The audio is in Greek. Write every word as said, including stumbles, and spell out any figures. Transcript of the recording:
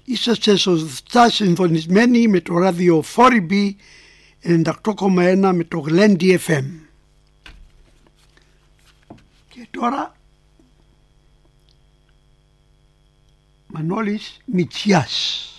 Είσαστε σωστά συνδονισμένοι με το ράδιο φορ μπι ενενήντα οκτώ κόμμα ένα με το Γλέντι εφ εμ. Και τώρα Μανώλης Μητσιάς.